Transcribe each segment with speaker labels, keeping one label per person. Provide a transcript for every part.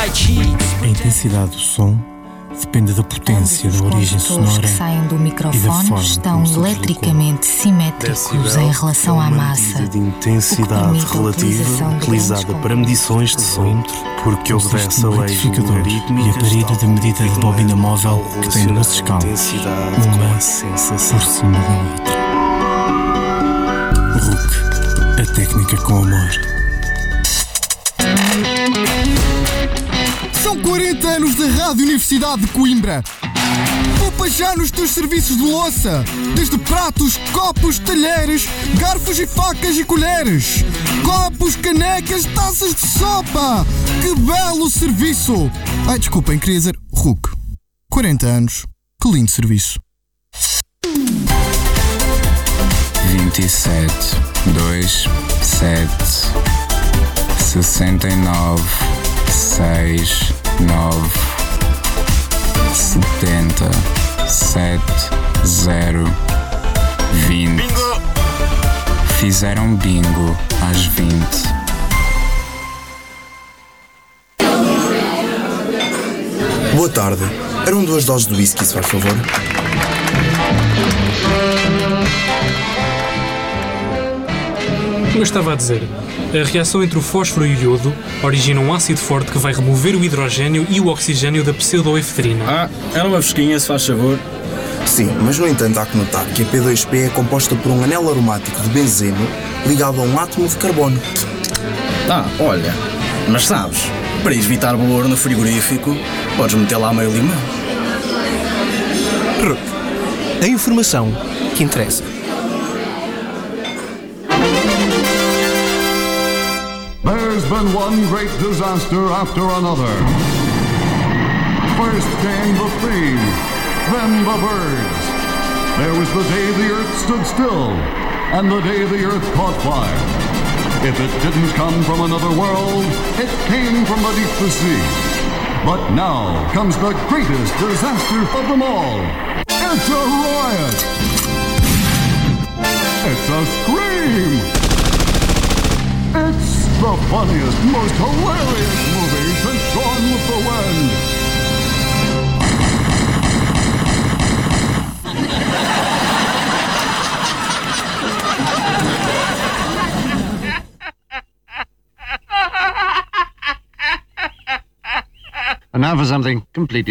Speaker 1: A intensidade do som depende da potência da origem sonora
Speaker 2: que saem do
Speaker 1: e da
Speaker 2: microfone
Speaker 1: forma
Speaker 2: estão
Speaker 1: como se
Speaker 2: eletricamente simétricos em relação à massa.
Speaker 1: de intensidade relativa utilizada para medições de som, porque obedece a leis
Speaker 3: e aparelho de medida de bobina móvel que tem duas escalas, uma por cima da outra.
Speaker 1: RUC, a técnica com amor.
Speaker 4: São 40 anos da Rádio Universidade de Coimbra. Poupa já nos teus serviços de louça, desde pratos, copos, talheres, garfos e facas e colheres, copos, canecas, taças de sopa. Que belo serviço! Ai, desculpem, queria dizer RUC. 40 anos. Que lindo serviço.
Speaker 5: 27, 2, 7, 69, 6, 9, 70, 7, 0, 20. Bingo! Fizeram bingo às 20.
Speaker 6: Boa tarde. Eram 2 doses de whisky, se faz favor.
Speaker 7: Como eu estava a dizer, a reação entre o fósforo e o iodo origina um ácido forte que vai remover o hidrogênio e o oxigênio da pseudoefedrina.
Speaker 8: Era uma fresquinha, se faz favor.
Speaker 6: Sim, mas no entanto há que notar que a P2P é composta por um anel aromático de benzeno ligado a um átomo de carbono.
Speaker 8: Olha, mas sabes, para evitar bolor no frigorífico, podes meter lá meio limão.
Speaker 9: RUC, a informação que interessa.
Speaker 10: There's been one great disaster after another. First came the thing, then the birds. There was the day the earth stood still, and the day the earth caught fire. If it didn't come from another world, it came from beneath the sea. But now comes the greatest disaster of them all. It's a riot! It's a scream! It's the funniest, most hilarious movie since Gone with the Wind.
Speaker 11: And now for something completely...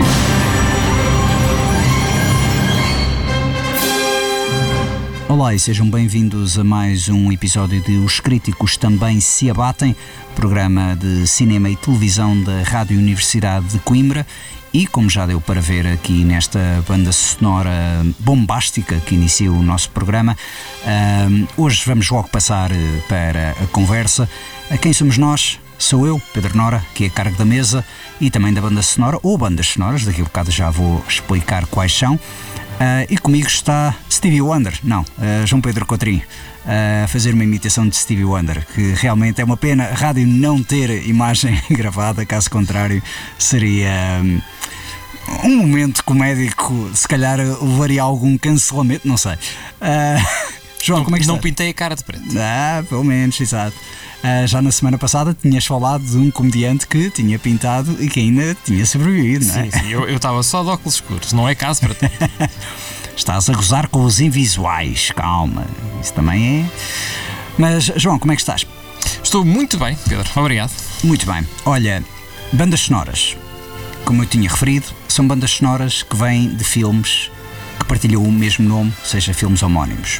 Speaker 12: Olá e sejam bem-vindos a mais um episódio de Os Críticos Também Se Abatem, programa de cinema e televisão da Rádio Universidade de Coimbra. E, como já deu para ver aqui nesta banda sonora bombástica que inicia o nosso programa, hoje vamos logo passar para a conversa. A quem somos nós? Sou eu, Pedro Nora, que é a cargo da mesa e também da banda sonora, ou bandas sonoras, daqui a bocado já vou explicar quais são. E comigo está Stevie Wonder, João Pedro Cotrim, a fazer uma imitação de Stevie Wonder, que realmente é uma pena a rádio não ter imagem gravada, caso contrário seria um momento comédico, se calhar levaria a algum cancelamento, não sei. João, como é que está?
Speaker 13: Não pintei a cara de preto.
Speaker 12: Pelo menos, exato. Já na semana passada tinhas falado de um comediante que tinha pintado e que ainda tinha sobrevivido, não é?
Speaker 13: Sim, eu estava só de óculos escuros, não é caso para ti.
Speaker 12: Estás a gozar com os invisuais, calma, isso também é. Mas, João, como é que estás?
Speaker 13: Estou muito bem, Pedro, obrigado.
Speaker 12: Muito bem. Olha, bandas sonoras, como eu tinha referido, são bandas sonoras que vêm de filmes que partilham o mesmo nome, seja filmes homónimos.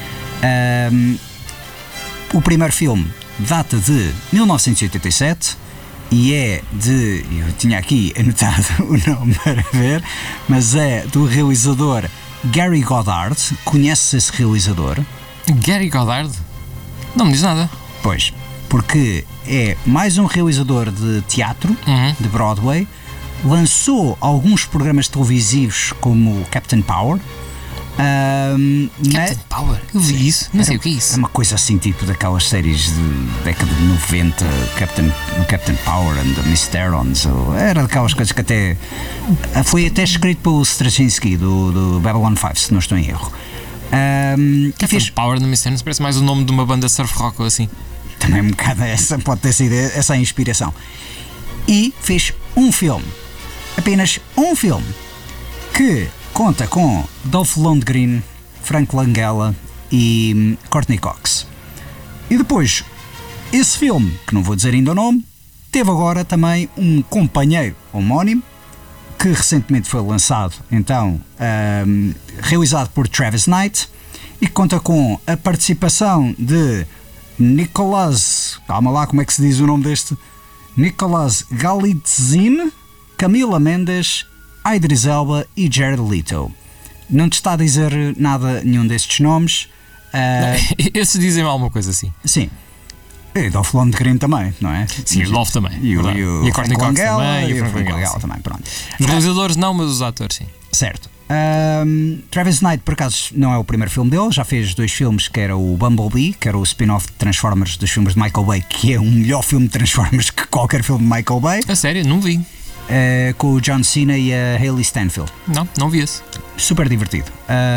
Speaker 12: O primeiro filme data de 1987 e é de... eu tinha aqui anotado o nome para ver, mas é do realizador Gary Goddard. Conheces esse realizador?
Speaker 13: Gary Goddard? Não me diz nada.
Speaker 12: Pois, porque é mais um realizador de teatro, de Broadway. Lançou alguns programas televisivos como Captain Power.
Speaker 13: Captain Power? Eu vi isso, não sei o que é isso.
Speaker 12: É uma coisa assim, tipo daquelas séries de década de 90, Captain Power and the Mysterons. Era daquelas coisas que até foi até escrito pelo Straczynski do Babylon 5, se não estou em erro.
Speaker 13: Captain Power and the Mysterons parece mais o nome de uma banda surf rock ou assim.
Speaker 12: Também um bocado essa, pode ter sido essa a inspiração. E fez um filme, apenas um filme, que conta com Dolph Lundgren, Frank Langella e Courtney Cox. E depois, esse filme, que não vou dizer ainda o nome, teve agora também um companheiro homónimo, que recentemente foi lançado, então, realizado por Travis Knight, e que conta com a participação de Nicolas, calma lá, como é que se diz o nome deste? Nicolas Galitzine, Camila Mendes, Idris Elba e Jared Leto. Não te está a dizer nada nenhum destes nomes?
Speaker 13: Esses dizem-me alguma coisa assim.
Speaker 12: Sim. E Dolph Lundgren também, não é?
Speaker 13: Sim, o Dolph também.
Speaker 12: E
Speaker 13: a Courtney Cox também. E o Frank Langella
Speaker 12: também, pronto.
Speaker 13: Os realizadores não, mas os atores sim.
Speaker 12: Certo. Travis Knight, por acaso, não é o primeiro filme dele, já fez 2 filmes, que era o Bumblebee, que era o spin-off de Transformers dos filmes de Michael Bay, que é um melhor filme de Transformers que qualquer filme de Michael Bay.
Speaker 13: A sério? Não vi.
Speaker 12: Com o John Cena e a Hailey Stanfield.
Speaker 13: Não vi esse.
Speaker 12: Super divertido.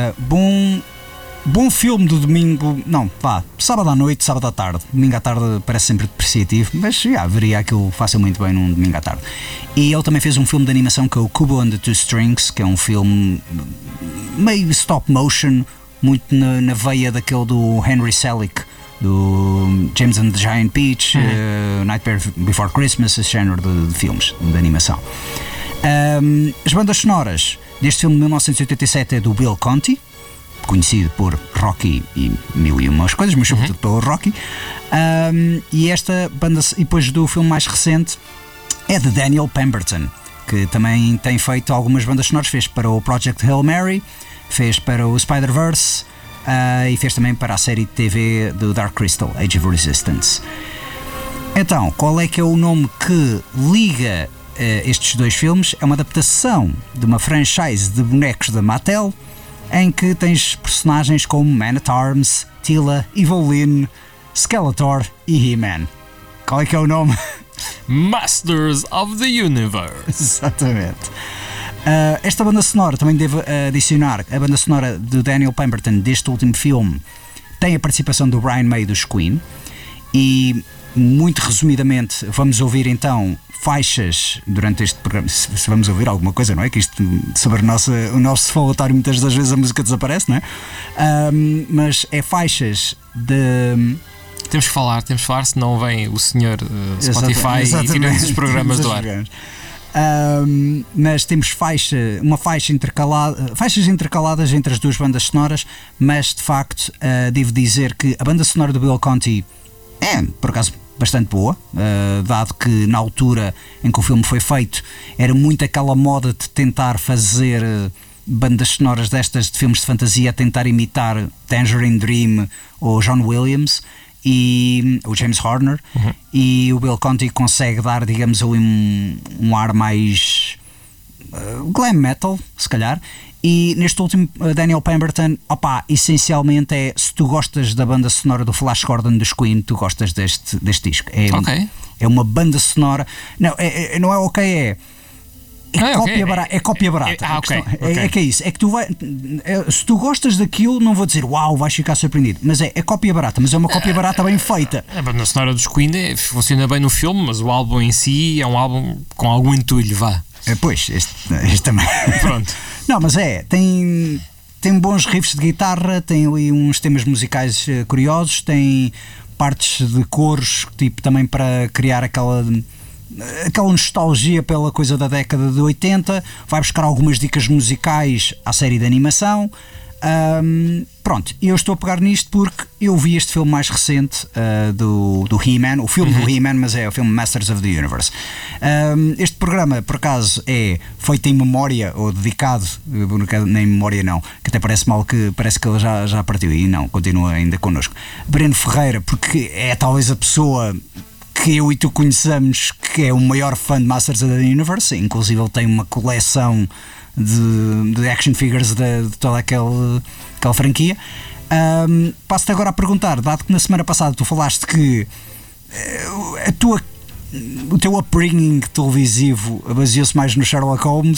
Speaker 12: Bom filme do domingo. Não, pá, sábado à noite, sábado à tarde. Domingo à tarde parece sempre depreciativo, mas veria aquilo facilmente bem num domingo à tarde. E ele também fez um filme de animação que é o Kubo and the Two Strings, que é um filme meio stop motion, muito na veia daquele do Henry Selick, do James and the Giant Peach, Nightmare Before Christmas, esse género de filmes de animação. As bandas sonoras deste filme de 1987 é do Bill Conti, conhecido por Rocky e mil e umas coisas, mas sobretudo pelo Rocky. E esta banda, e depois do filme mais recente, é de Daniel Pemberton, que também tem feito algumas bandas sonoras. Fez para o Project Hail Mary, fez para o Spider-Verse, e fez também para a série de TV do Dark Crystal, Age of Resistance. Então, qual é que é o nome que liga estes 2 filmes? É uma adaptação de uma franchise de bonecos da Mattel, em que tens personagens como Man-at-Arms, Tila, Evelyn, Skeletor e He-Man. Qual é que é o nome?
Speaker 13: Masters of the Universe.
Speaker 12: Exatamente. Esta banda sonora, também devo adicionar, a banda sonora do Daniel Pemberton deste último filme tem a participação do Brian May dos Queen, e muito resumidamente vamos ouvir então faixas durante este programa, se vamos ouvir alguma coisa, não é? Que isto sobre o nosso falatório muitas das vezes a música desaparece, não é? Mas é faixas de...
Speaker 13: Temos que falar, senão vem o senhor Spotify e tira-nos os programas do ar.
Speaker 12: Mas temos faixas intercaladas entre as 2 bandas sonoras, mas de facto devo dizer que a banda sonora do Bill Conti é, por acaso, bastante boa, dado que na altura em que o filme foi feito era muito aquela moda de tentar fazer bandas sonoras destas de filmes de fantasia, a tentar imitar Tangerine Dream ou John Williams e o James Horner, e o Bill Conti consegue dar, digamos, um ar mais glam metal, se calhar. E neste último, Daniel Pemberton, essencialmente se tu gostas da banda sonora do Flash Gordon dos Queen, tu gostas deste disco. É uma banda sonora. Não é cópia barata. É que é isso. É que tu se tu gostas daquilo, não vou dizer uau, vais ficar surpreendido, mas é cópia barata, mas é uma cópia barata bem feita.
Speaker 13: A banda sonora dos Queen funciona bem no filme, mas o álbum em si é um álbum com algum entulho, vá.
Speaker 12: Pois, este também.
Speaker 13: Pronto.
Speaker 12: Não, mas tem bons riffs de guitarra, tem ali uns temas musicais curiosos, tem partes de coros, tipo, também para criar aquela nostalgia pela coisa da década de 80, vai buscar algumas dicas musicais à série de animação. Pronto, eu estou a pegar nisto porque eu vi este filme mais recente do He-Man, o filme do He-Man, mas é o filme Masters of the Universe. Este programa, por acaso, é feito em memória, ou dedicado, nem memória não, que até parece mal, que parece que ele já partiu, e não, continua ainda connosco. Breno Ferreira, porque é talvez a pessoa que eu e tu conheçamos que é o maior fã de Masters of the Universe, inclusive ele tem uma coleção de action figures de toda aquela franquia. Passo-te agora a perguntar, dado que na semana passada tu falaste que o teu upbringing televisivo baseou-se mais no Sherlock Holmes,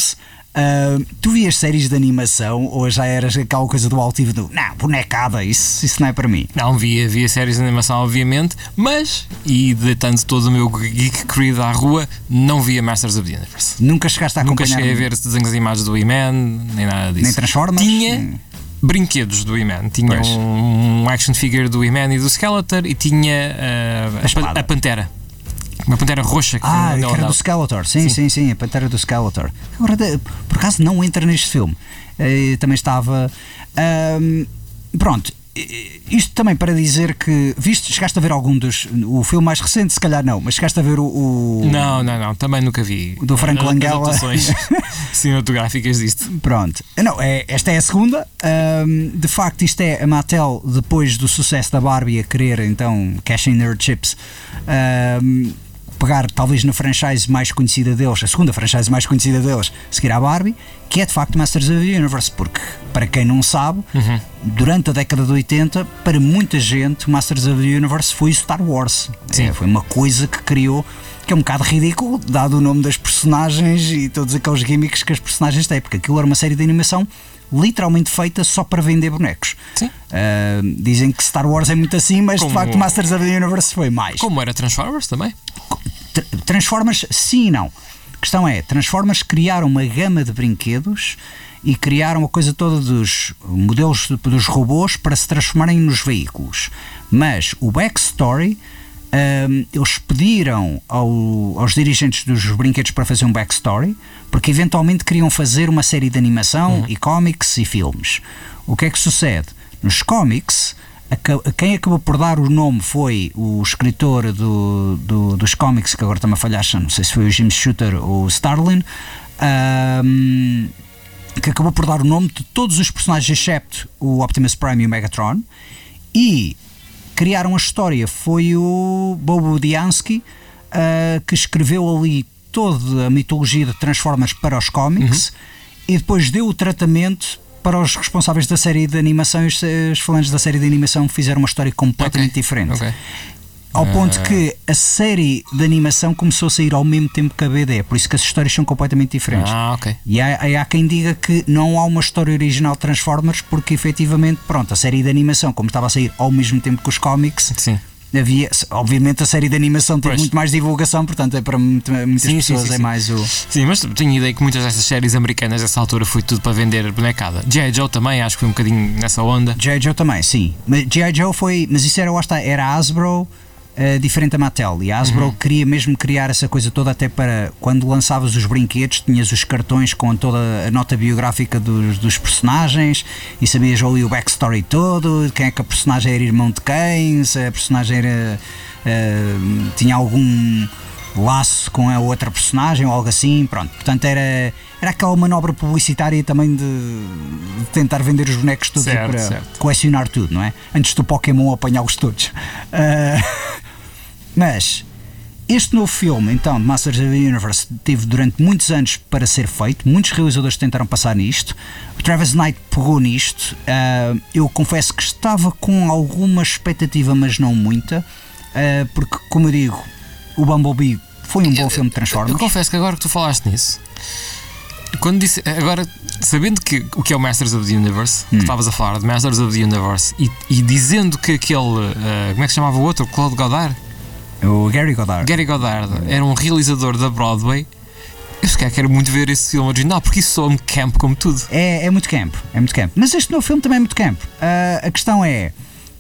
Speaker 12: Tu vias séries de animação ou já eras aquela coisa do altivo do não, bonecada, isso não é para mim?
Speaker 13: Não, via séries de animação, obviamente, mas, e deitando todo o meu geek creed à rua, não via Masters of the Universe.
Speaker 12: Nunca chegaste a acompanhar?
Speaker 13: Nunca cheguei a ver desenhos animados do He-Man, nem nada disso.
Speaker 12: Nem Transformers?
Speaker 13: Tinha brinquedos do He-Man. Tinha um action figure do He-Man e do Skeletor e tinha a Pantera. Uma Pantera roxa que
Speaker 12: era do Skeletor. Sim, a Pantera do Skeletor. Agora, por acaso, não entra neste filme. Também estava. Pronto. Isto também para dizer que. Chegaste a ver algum dos. O filme mais recente, se calhar não, mas chegaste a ver o.
Speaker 5: Não, também nunca vi.
Speaker 12: Do Frank Langella.
Speaker 13: Cinematográficas disto.
Speaker 12: Pronto. Não, esta é a segunda. De facto, isto é a Mattel, depois do sucesso da Barbie, a querer então cash in their chips. Pegar talvez na franchise mais conhecida deles, a segunda franchise mais conhecida deles, seguir à Barbie, que é de facto Masters of the Universe, porque para quem não sabe, durante a década de 80, para muita gente, Masters of the Universe foi Star Wars. Foi uma coisa que criou, que é um bocado ridículo, dado o nome das personagens e todos aqueles gimmicks que as personagens têm, porque aquilo era uma série de animação literalmente feita só para vender bonecos. Dizem que Star Wars é muito assim, mas de facto Masters of the Universe foi mais.
Speaker 13: Como era Transformers também?
Speaker 12: Transformers, sim e não. A questão é, Transformers criaram uma gama de brinquedos e criaram a coisa toda dos modelos dos robôs para se transformarem nos veículos. Mas o backstory, eles pediram aos dirigentes dos brinquedos para fazer um backstory, porque eventualmente queriam fazer uma série de animação e cómics e filmes. O que é que sucede? Nos cómics, quem acabou por dar o nome foi o escritor dos cómics, que agora está-me a falhar, não sei se foi o Jim Shooter ou o Starlin, que acabou por dar o nome de todos os personagens excepto o Optimus Prime e o Megatron, e criaram a história. Foi o Bob Budiansky que escreveu ali toda a mitologia de Transformers para os cómics e depois deu o tratamento para os responsáveis da série de animação, e os falantes da série de animação fizeram uma história completamente diferente. Ao ponto que a série de animação começou a sair ao mesmo tempo que a BD, por isso que as histórias são completamente diferentes. E há quem diga que não há uma história original de Transformers, porque efetivamente, pronto, a série de animação, como estava a sair ao mesmo tempo que os cómics, havia, obviamente a série de animação teve muito mais divulgação, portanto é para muitas pessoas é mais o...
Speaker 13: Sim, mas tenho ideia que muitas dessas séries americanas dessa altura foi tudo para vender bonecada. G.I. Joe também, acho que foi um bocadinho nessa onda.
Speaker 12: G.I. Joe também, sim. Mas G.I. Joe foi, mas isso era a Hasbro, diferente da Mattel, e a Hasbro queria mesmo criar essa coisa toda, até para quando lançavas os brinquedos tinhas os cartões com toda a nota biográfica dos personagens e sabias ali o backstory todo, quem é que a personagem era irmão de quem, se a personagem era, tinha algum laço com a outra personagem ou algo assim, pronto. Portanto era aquela manobra publicitária também de tentar vender os bonecos todos para colecionar tudo, não é? Antes do Pokémon apanhá-los todos. Mas este novo filme, então, de Masters of the Universe, teve durante muitos anos para ser feito. Muitos realizadores tentaram passar nisto. O Travis Knight pegou nisto. Eu confesso que estava com alguma expectativa, mas não muita, porque, como eu digo, o Bumblebee foi um bom filme de Transformers.
Speaker 13: Eu confesso que agora que tu falaste nisso, quando disse, agora, sabendo que o que é o Masters of the Universe, que estavas a falar de Masters of the Universe, e dizendo que aquele, como é que se chamava o outro? Claude Godard?
Speaker 12: O Gary Goddard.
Speaker 13: Gary Goddard era um realizador da Broadway. Eu se calhar quero muito ver esse filme original, porque isso soa-me camp como tudo.
Speaker 12: É muito camp, mas este novo filme também é muito camp. A questão é,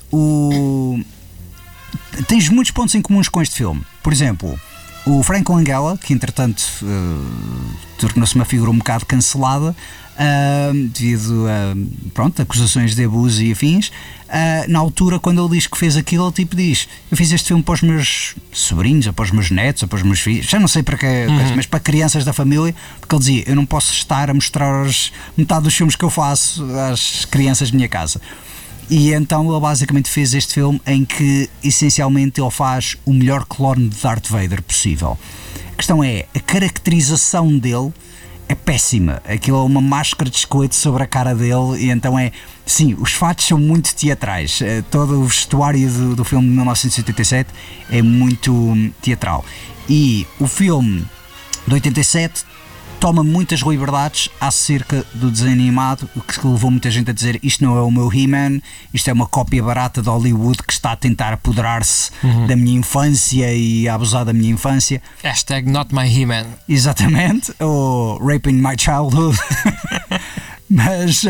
Speaker 12: tens muitos pontos em comuns com este filme. Por exemplo, o Frank Langella, que entretanto tornou-se uma figura um bocado cancelada devido a acusações de abuso e afins, na altura, quando ele diz que fez aquilo, ele tipo diz: eu fiz este filme para os meus sobrinhos, ou para os meus netos, ou para os meus filhos, já não sei para quê, mas para crianças da família, porque ele dizia: eu não posso estar a mostrar metade dos filmes que eu faço às crianças da minha casa. E então ele basicamente fez este filme em que essencialmente ele faz o melhor clone de Darth Vader possível. A questão é, a caracterização dele é péssima. Aquilo é uma máscara de esqueleto sobre a cara dele, e então sim, os fatos são muito teatrais. Todo o vestuário do filme de 1987 é muito teatral. E o filme de 87 toma muitas liberdades acerca do desenho animado, o que levou muita gente a dizer isto não é o meu He-Man, isto é uma cópia barata de Hollywood que está a tentar apoderar-se da minha infância e a abusar da minha infância.
Speaker 13: #not my He-Man.
Speaker 12: Exatamente, ou Raping My Childhood. Mas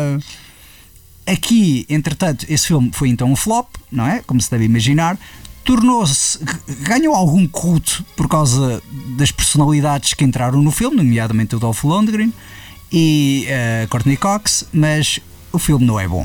Speaker 12: aqui, entretanto, esse filme foi então um flop, não é? Como se deve imaginar. Ganhou algum culto por causa das personalidades que entraram no filme, nomeadamente o Dolph Lundgren e Courtney Cox, mas o filme não é bom.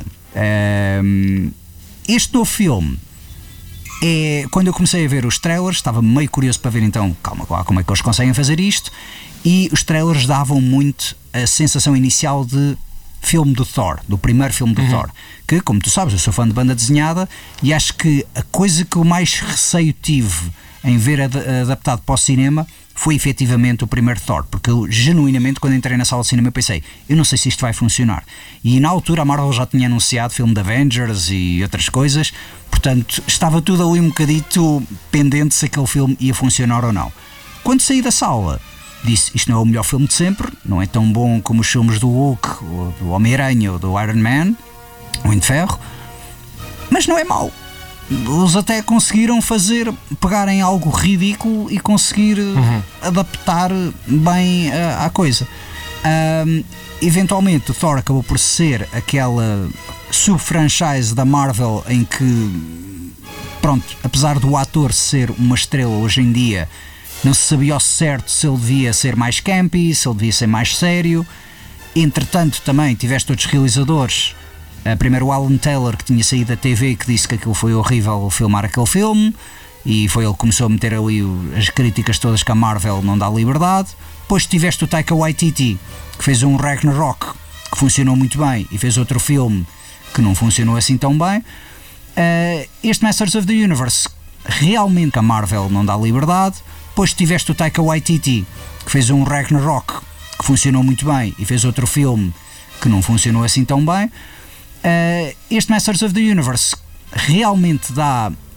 Speaker 12: Este novo filme, quando eu comecei a ver os trailers, estava meio curioso para ver então, calma lá, como é que eles conseguem fazer isto, e os trailers davam muito a sensação inicial de filme do Thor, do primeiro filme do Thor, que, como tu sabes, eu sou fã de banda desenhada e acho que a coisa que eu mais receio tive em ver adaptado para o cinema foi efetivamente o primeiro Thor, porque eu genuinamente, quando entrei na sala de cinema, eu pensei, eu não sei se isto vai funcionar, e na altura a Marvel já tinha anunciado filme de Avengers e outras coisas, portanto estava tudo ali um bocadito pendente se aquele filme ia funcionar ou não. Quando saí da sala, disse, isto não é o melhor filme de sempre, não é tão bom como os filmes do Hulk, ou do Homem-Aranha, ou do Iron Man, ou Homem de Ferro, mas não é mau. Eles até conseguiram pegarem algo ridículo e conseguir adaptar bem à coisa. Eventualmente o Thor acabou por ser aquela sub-franchise da Marvel em que, pronto, apesar do ator ser uma estrela hoje em dia, não se sabia ao certo se ele devia ser mais campy, se ele devia ser mais sério. Entretanto, também tiveste outros realizadores. Primeiro o Alan Taylor, que tinha saído da TV, que disse que aquilo foi horrível filmar aquele filme, e foi ele que começou a meter ali as críticas todas que a Marvel não dá liberdade. Depois tiveste o Taika Waititi, que fez um Ragnarok, que funcionou muito bem, e fez outro filme que não funcionou assim tão bem. Este Masters of the Universe, realmente a Marvel não dá liberdade. Depois tiveste o Taika Waititi, que fez um Ragnarok, que funcionou muito bem, e fez outro filme que não funcionou assim tão bem. Este Masters of the Universe realmente dá